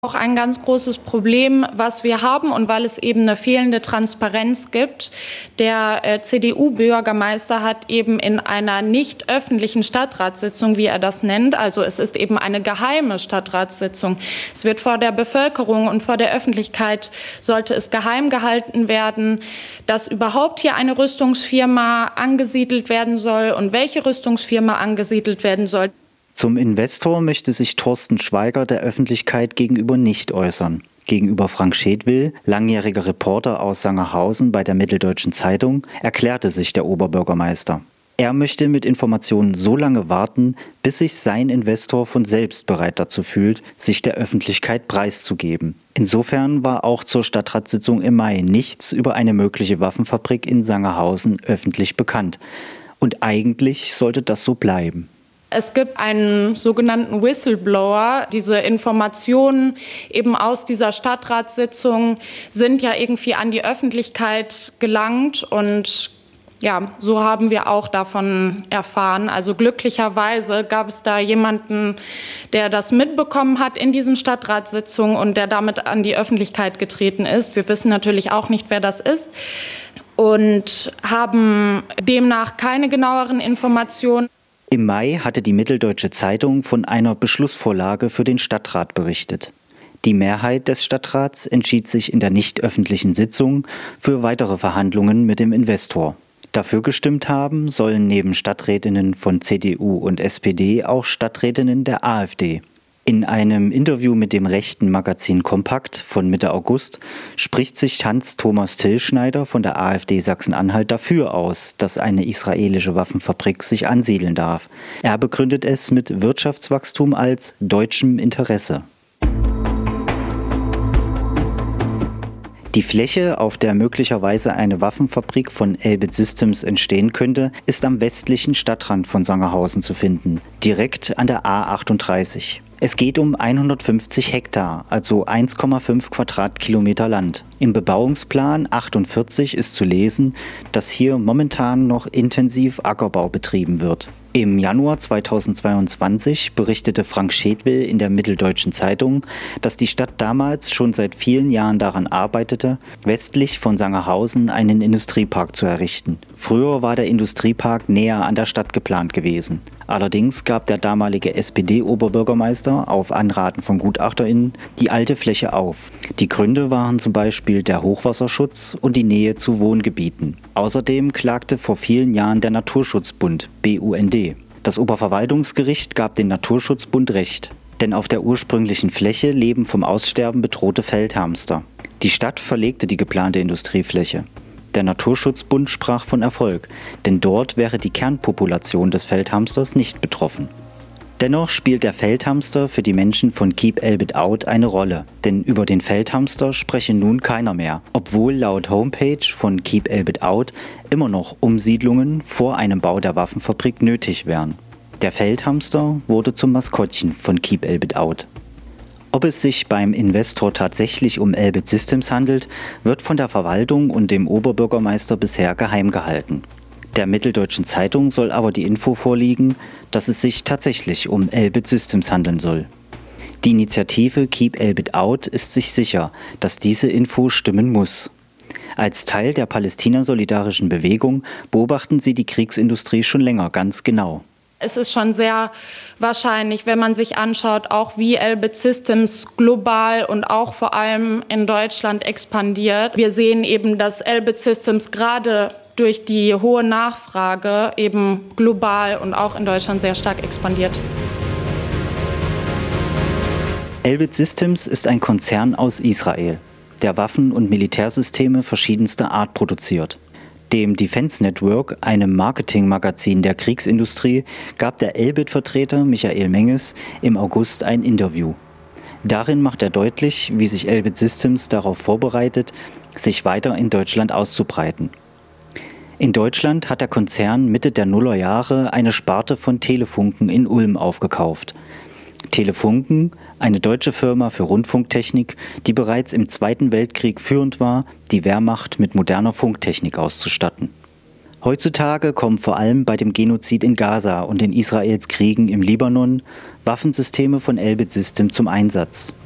Auch ein ganz großes Problem, was wir haben und weil es eben eine fehlende Transparenz gibt. Der CDU-Bürgermeister hat eben in einer nicht öffentlichen Stadtratssitzung, wie er das nennt, also es ist eben eine geheime Stadtratssitzung. Es wird vor der Bevölkerung und vor der Öffentlichkeit sollte es geheim gehalten werden, dass überhaupt hier eine Rüstungsfirma angesiedelt werden soll und welche Rüstungsfirma angesiedelt werden soll. Zum Investor möchte sich Thorsten Schweiger der Öffentlichkeit gegenüber nicht äußern. Gegenüber Frank Schedwill, langjähriger Reporter aus Sangerhausen bei der Mitteldeutschen Zeitung, erklärte sich der Oberbürgermeister. Er möchte mit Informationen so lange warten, bis sich sein Investor von selbst bereit dazu fühlt, sich der Öffentlichkeit preiszugeben. Insofern war auch zur Stadtratssitzung im Mai nichts über eine mögliche Waffenfabrik in Sangerhausen öffentlich bekannt. Und eigentlich sollte das so bleiben. Es gibt einen sogenannten Whistleblower. Diese Informationen eben aus dieser Stadtratssitzung sind ja irgendwie an die Öffentlichkeit gelangt und ja, so haben wir auch davon erfahren. Also glücklicherweise gab es da jemanden, der das mitbekommen hat in diesen Stadtratssitzungen und der damit an die Öffentlichkeit getreten ist. Wir wissen natürlich auch nicht, wer das ist und haben demnach keine genaueren Informationen. Im Mai hatte die Mitteldeutsche Zeitung von einer Beschlussvorlage für den Stadtrat berichtet. Die Mehrheit des Stadtrats entschied sich in der nicht öffentlichen Sitzung für weitere Verhandlungen mit dem Investor. Dafür gestimmt haben sollen neben Stadträtinnen von CDU und SPD auch Stadträtinnen der AfD. In einem Interview mit dem rechten Magazin Kompakt von Mitte August spricht sich Hans-Thomas Tillschneider von der AfD Sachsen-Anhalt dafür aus, dass eine israelische Waffenfabrik sich ansiedeln darf. Er begründet es mit Wirtschaftswachstum als deutschem Interesse. Die Fläche, auf der möglicherweise eine Waffenfabrik von Elbit Systems entstehen könnte, ist am westlichen Stadtrand von Sangerhausen zu finden, direkt an der A38. Es geht um 150 Hektar, also 1,5 Quadratkilometer Land. Im Bebauungsplan 48 ist zu lesen, dass hier momentan noch intensiv Ackerbau betrieben wird. Im Januar 2022 berichtete Frank Schedwill in der Mitteldeutschen Zeitung, dass die Stadt damals schon seit vielen Jahren daran arbeitete, westlich von Sangerhausen einen Industriepark zu errichten. Früher war der Industriepark näher an der Stadt geplant gewesen. Allerdings gab der damalige SPD-Oberbürgermeister auf Anraten von GutachterInnen die alte Fläche auf. Die Gründe waren zum Beispiel der Hochwasserschutz und die Nähe zu Wohngebieten. Außerdem klagte vor vielen Jahren der Naturschutzbund, BUND. Das Oberverwaltungsgericht gab dem Naturschutzbund Recht, denn auf der ursprünglichen Fläche leben vom Aussterben bedrohte Feldhamster. Die Stadt verlegte die geplante Industriefläche. Der Naturschutzbund sprach von Erfolg, denn dort wäre die Kernpopulation des Feldhamsters nicht betroffen. Dennoch spielt der Feldhamster für die Menschen von Keep Elbit Out eine Rolle, denn über den Feldhamster spreche nun keiner mehr, obwohl laut Homepage von Keep Elbit Out immer noch Umsiedlungen vor einem Bau der Waffenfabrik nötig wären. Der Feldhamster wurde zum Maskottchen von Keep Elbit Out. Ob es sich beim Investor tatsächlich um Elbit Systems handelt, wird von der Verwaltung und dem Oberbürgermeister bisher geheim gehalten. Der Mitteldeutschen Zeitung soll aber die Info vorliegen, dass es sich tatsächlich um Elbit Systems handeln soll. Die Initiative Keep Elbit Out ist sich sicher, dass diese Info stimmen muss. Als Teil der Palästina-solidarischen Bewegung beobachten sie die Kriegsindustrie schon länger ganz genau. Es ist schon sehr wahrscheinlich, wenn man sich anschaut, auch wie Elbit Systems global und auch vor allem in Deutschland expandiert. Wir sehen eben, dass Elbit Systems gerade durch die hohe Nachfrage eben global und auch in Deutschland sehr stark expandiert. Elbit Systems ist ein Konzern aus Israel, der Waffen- und Militärsysteme verschiedenster Art produziert. Dem Defense Network, einem Marketingmagazin der Kriegsindustrie, gab der Elbit-Vertreter Michael Menges im August ein Interview. Darin macht er deutlich, wie sich Elbit Systems darauf vorbereitet, sich weiter in Deutschland auszubreiten. In Deutschland hat der Konzern Mitte der Nullerjahre eine Sparte von Telefunken in Ulm aufgekauft. Telefunken, eine deutsche Firma für Rundfunktechnik, die bereits im Zweiten Weltkrieg führend war, die Wehrmacht mit moderner Funktechnik auszustatten. Heutzutage kommen vor allem bei dem Genozid in Gaza und in Israels Kriegen im Libanon Waffensysteme von Elbit Systems zum Einsatz.